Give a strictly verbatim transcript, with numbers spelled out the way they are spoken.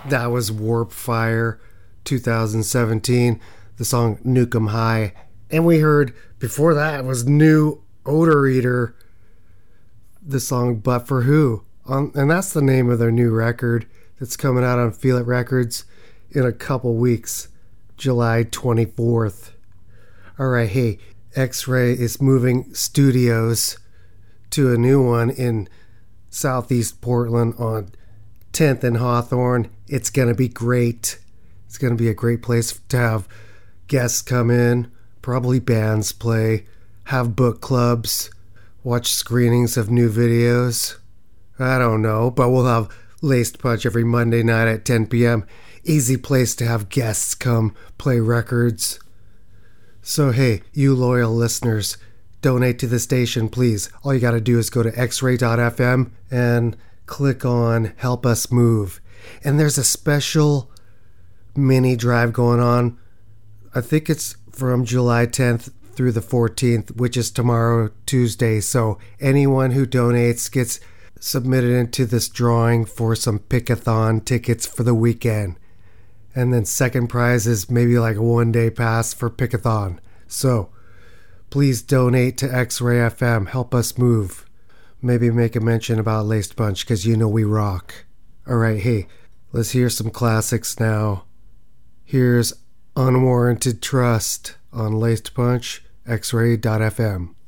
That was Warp Fire twenty seventeen, the song Nuke 'Em High. And we heard before that was New Odor Eater, the song But For Who. Um, and that's the name of their new record that's coming out on Feel It Records in a couple weeks, July twenty-fourth. Alright, hey, X-Ray is moving studios to a new one in Southeast Portland on tenth and Hawthorne. It's going to be great. It's going to be a great place to have guests come in, probably bands play, have book clubs, watch screenings of new videos. I don't know, but we'll have Laced Punch every Monday night at ten p.m. Easy place to have guests come play records. So hey, you loyal listeners, donate to the station, please. All you gotta do is go to x ray dot f m and click on Help Us Move. And there's a special mini drive going on. I think it's from July tenth through the fourteenth, which is tomorrow, Tuesday. So anyone who donates gets submitted into this drawing for some Pickathon tickets for the weekend. And then second prize is maybe like a one-day pass for Pickathon. So please donate to X-Ray F M. Help us move. Maybe make a mention about Laced Punch because you know we rock. Alright, hey, let's hear some classics now. Here's Unwarranted Trust on Laced Punch, x ray dot f m.